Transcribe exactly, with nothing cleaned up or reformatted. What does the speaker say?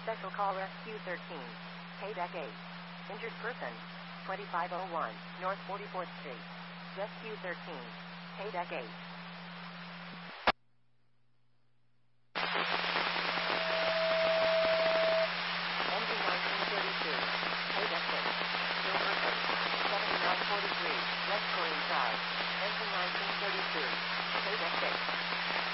Special Call Rescue thirteen. Paydeck eight. Injured person. twenty-five oh one, North forty-fourth Street. Rescue thirteen. Paydeck eight. Engine nineteen thirty-two. Paydeck six. Still person. seventy-nine forty-three, West Korean side. Engine nineteen thirty-two. Paydeck six.